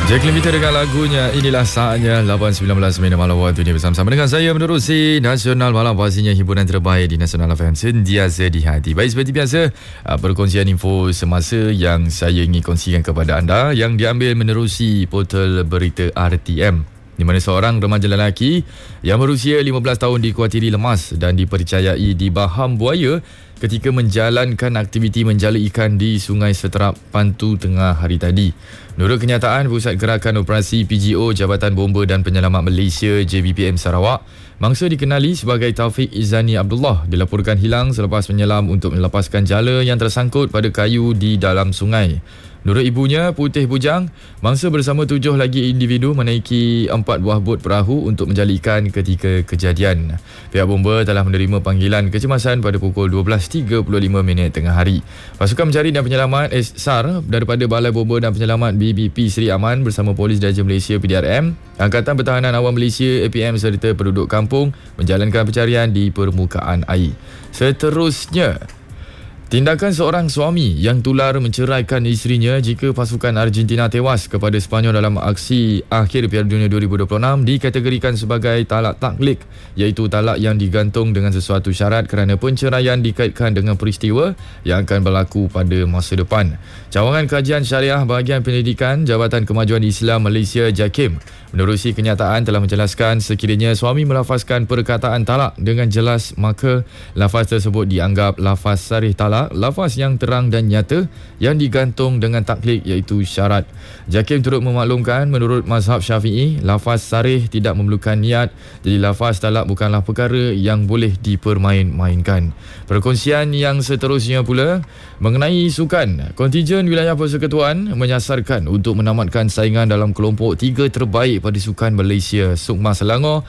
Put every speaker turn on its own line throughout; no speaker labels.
Jacqueline Peter dengan lagunya Inilah Saatnya 8.19 malam waktu ini bersama-sama dengan saya menerusi Nasional Malam, pastinya hiburan terbaik di Nasional FM sentiasa di hati. Baik, seperti biasa, perkongsian info semasa yang saya ingin kongsikan kepada anda yang diambil menerusi portal berita RTM, di mana seorang remaja lelaki yang berusia 15 tahun dikuatiri lemas dan dipercayai dibaham buaya ketika menjalankan aktiviti menjala ikan di Sungai Seterap, Pantu tengah hari tadi. Menurut kenyataan Pusat Gerakan Operasi PGO Jabatan Bomba dan Penyelamat Malaysia JBPM Sarawak, mangsa dikenali sebagai Taufik Izzani Abdullah dilaporkan hilang selepas menyelam untuk melepaskan jala yang tersangkut pada kayu di dalam sungai. Menurut ibunya, Putih Bujang, mangsa bersama 7 lagi individu menaiki 4 buah bot perahu untuk menjala ikan ketika kejadian. Pihak bomba telah menerima panggilan kecemasan pada pukul 12.35 tengah hari. Pasukan Mencari dan Penyelamat SAR daripada Balai Bomba dan Penyelamat BBP Seri Aman bersama Polis Diraja Malaysia PDRM, Angkatan Pertahanan Awam Malaysia APM serta penduduk kampung menjalankan pencarian di permukaan air. Seterusnya, tindakan seorang suami yang tular menceraikan isterinya jika pasukan Argentina tewas kepada Sepanyol dalam aksi akhir Piala Dunia 2026 dikategorikan sebagai talak taklik, iaitu talak yang digantung dengan sesuatu syarat kerana penceraian dikaitkan dengan peristiwa yang akan berlaku pada masa depan. Cawangan Kajian Syariah Bahagian Pendidikan Jabatan Kemajuan Islam Malaysia JAKIM menerusi kenyataan telah menjelaskan sekiranya suami melafazkan perkataan talak dengan jelas, maka lafaz tersebut dianggap lafaz sarih talak, lafaz yang terang dan nyata yang digantung dengan taklik iaitu syarat. JAKIM turut memaklumkan menurut mazhab Syafi'i, lafaz sarih tidak memerlukan niat, jadi lafaz talak bukanlah perkara yang boleh dipermain-mainkan. Perkongsian yang seterusnya pula mengenai sukan. Kontingen Wilayah Persekutuan menyasarkan untuk menamatkan saingan dalam kelompok 3 terbaik pada Sukan Malaysia Sukma Selangor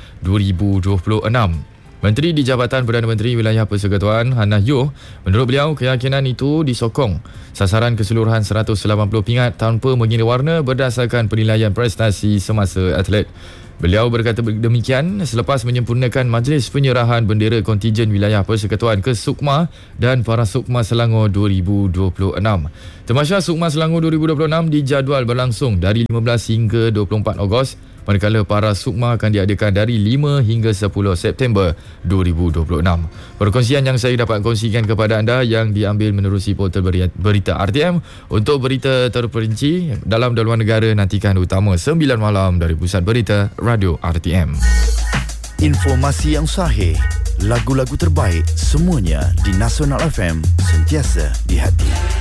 2026. Menteri di Jabatan Perdana Menteri Wilayah Persekutuan Hannah Yeoh, menurut beliau keyakinan itu disokong sasaran keseluruhan 180 pingat tanpa mengira warna berdasarkan penilaian prestasi semasa atlet. Beliau berkata demikian selepas menyempurnakan majlis penyerahan bendera kontingen Wilayah Persekutuan ke Sukma dan Para Sukma Selangor 2026. Tamasya Sukma Selangor 2026 dijadual berlangsung dari 15 hingga 24 Ogos, manakala Para Sukma akan diadakan dari 5 hingga 10 September 2026. Perkongsian yang saya dapat kongsikan kepada anda yang diambil menerusi portal berita RTM. Untuk berita terperinci dalam dan luar negara, nantikan utama 9 malam dari Pusat Berita Radio RTM.
Informasi yang sahih, lagu-lagu terbaik, semuanya di Nasional FM, sentiasa di hati.